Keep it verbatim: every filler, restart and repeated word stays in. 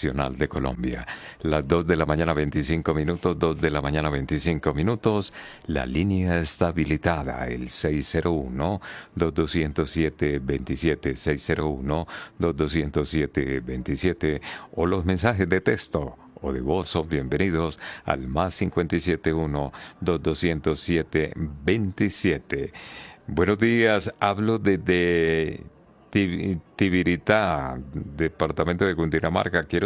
Nacional de Colombia. Las dos de la mañana veinticinco minutos, dos de la mañana veinticinco minutos. La línea está habilitada, el seis cero uno, dos dos cero siete, dos siete, seis cero uno, dos dos cero siete, dos siete, o los mensajes de texto o de voz son bienvenidos al más cinco siete uno, dos dos cero siete, dos siete. Buenos días, hablo desde Tibiritá, departamento de Cundinamarca. Quiero